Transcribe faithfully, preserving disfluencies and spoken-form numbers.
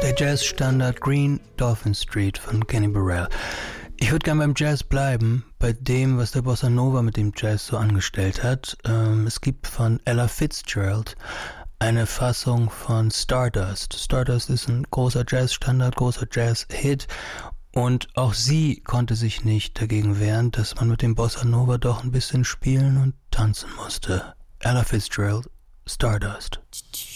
Der Jazzstandard Green Dolphin Street von Kenny Burrell. Ich würde gerne beim Jazz bleiben, bei dem, was der Bossa Nova mit dem Jazz so angestellt hat. Ähm, es gibt von Ella Fitzgerald eine Fassung von Stardust. Stardust ist ein großer Jazzstandard, großer Jazz-Hit. Und auch sie konnte sich nicht dagegen wehren, dass man mit dem Bossa Nova doch ein bisschen spielen und tanzen musste. Ella Fitzgerald, Stardust.